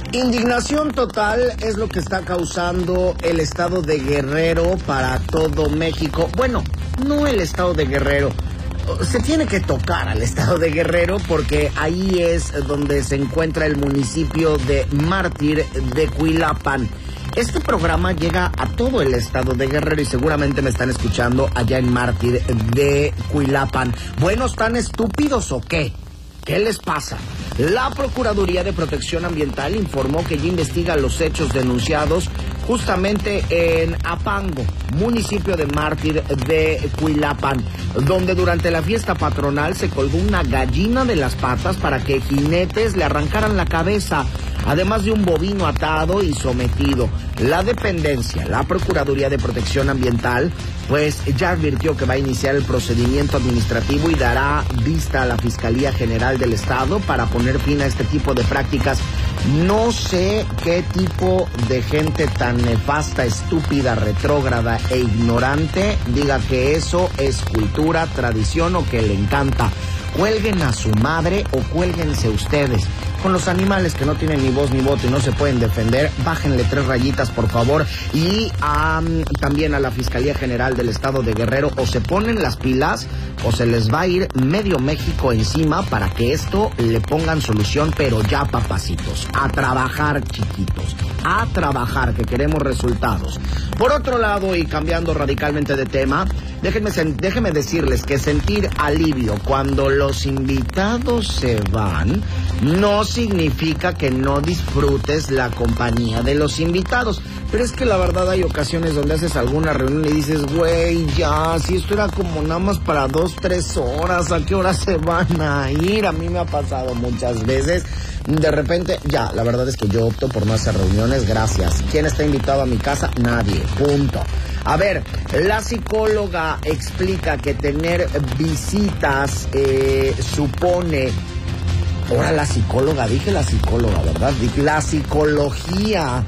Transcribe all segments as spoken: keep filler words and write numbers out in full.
Indignación total es lo que está causando el estado de Guerrero para todo México. Bueno, no el estado de Guerrero. Se tiene que tocar al estado de Guerrero porque ahí es donde se encuentra el municipio de Mártir de Cuilapan. Este programa llega a todo el estado de Guerrero y seguramente me están escuchando allá en Mártir de Cuilapan. Bueno, ¿están estúpidos o qué? ¿Qué les pasa? La Procuraduría de Protección Ambiental informó que ya investiga los hechos denunciados justamente en Apango, municipio de Mártir de Cuilapan, donde durante la fiesta patronal se colgó una gallina de las patas para que jinetes le arrancaran la cabeza, además de un bovino atado y sometido. La dependencia, la Procuraduría de Protección Ambiental, pues ya advirtió que va a iniciar el procedimiento administrativo y dará vista a la Fiscalía General del Estado para poner fin a este tipo de prácticas. No sé qué tipo de gente tan nefasta, estúpida, retrógrada e ignorante diga que eso es cultura, tradición o que le encanta. Cuelguen a su madre o cuélguense ustedes. Con los animales que no tienen ni voz ni voto y no se pueden defender, bájenle tres rayitas, por favor. Y um, también a la Fiscalía General del Estado de Guerrero, o se ponen las pilas o se les va a ir medio México encima para que esto le pongan solución, pero ya, papacitos. A trabajar, chiquitos. A trabajar, que queremos resultados. Por otro lado, y cambiando radicalmente de tema, déjenme, déjenme decirles que sentir alivio cuando los invitados se van no significa que no disfrutes la compañía de los invitados. Pero es que la verdad hay ocasiones donde haces alguna reunión y dices, güey, ya, si esto era como nada más para dos, tres horas, ¿a qué hora se van a ir? A mí me ha pasado muchas veces. De repente, ya, la verdad es que yo opto por no hacer reuniones, gracias. ¿Quién está invitado a mi casa? Nadie, punto. A ver, la psicóloga explica que tener visitas eh, supone... Ahora la psicóloga, dije la psicóloga, ¿verdad? Dije la psicología.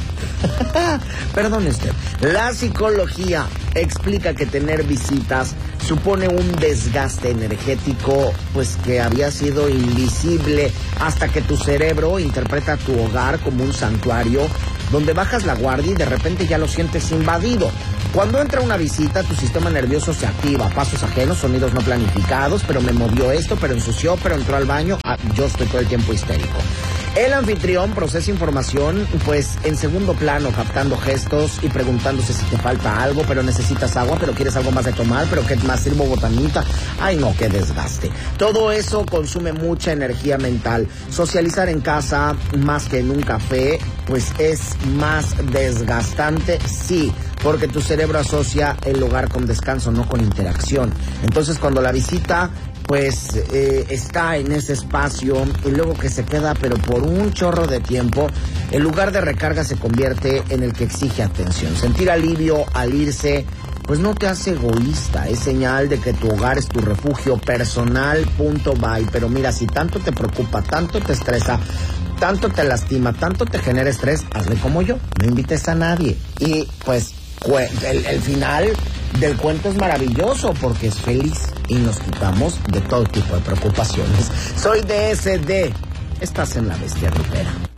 Perdón usted. La psicología explica que tener visitas supone un desgaste energético, pues que había sido invisible hasta que tu cerebro interpreta tu hogar como un santuario donde bajas la guardia y de repente ya lo sientes invadido. Cuando entra una visita, tu sistema nervioso se activa, pasos ajenos, sonidos no planificados, pero me movió esto, pero ensució, pero entró al baño. Ah, yo estoy todo el tiempo histérico. El anfitrión procesa información, pues en segundo plano, captando gestos y preguntándose si te falta algo, pero necesitas agua, pero quieres algo más de tomar, pero ¿qué más sirvo, botanita? Ay, no, qué desgaste. Todo eso consume mucha energía mental. Socializar en casa, más que en un café, pues es más desgastante, sí, porque tu cerebro asocia el hogar con descanso, no con interacción. Entonces, cuando la visita... pues eh, está en ese espacio y luego que se queda pero por un chorro de tiempo, el lugar de recarga se convierte en el que exige atención. Sentir alivio al irse pues no te hace egoísta, es señal de que tu hogar es tu refugio personal, punto, bye. Pero mira, si tanto te preocupa, tanto te estresa, tanto te lastima, tanto te genera estrés, hazle como yo, no invites a nadie. Y pues el, el final del cuento es maravilloso porque es feliz y nos quitamos de todo tipo de preocupaciones. Soy D S D, estás en La Bestia Rupera.